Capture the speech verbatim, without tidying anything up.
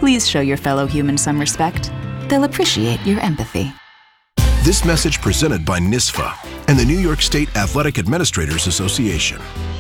Please show your fellow humans some respect. They'll appreciate your empathy. This message presented by NISFA and the New York State Athletic Administrators Association.